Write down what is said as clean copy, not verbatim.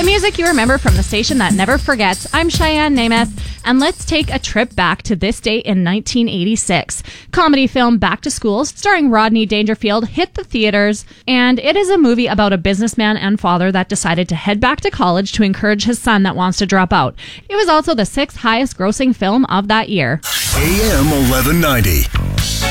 The music you remember from the station that never forgets. I'm Cheyenne Namath, and let's take a trip back to this date in 1986. Comedy film Back to School, starring Rodney Dangerfield, hit the theaters, and it is a movie about a businessman and father that decided to head back to college to encourage his son that wants to drop out. It was also the 6th highest grossing film of that year. AM 1190.